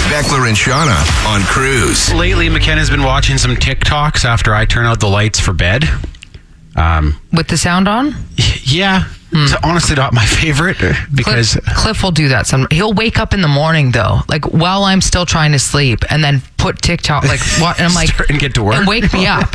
Beckler and Shauna on Cruise. Lately, McKenna's been watching some TikToks after I turn out the lights for bed. With the sound on? Yeah. It's honestly not my favorite because... Cliff will do that. He'll wake up in the morning, though, like while I'm still trying to sleep, and then put TikTok, like, what? And I'm like... and get to work. And wake me up.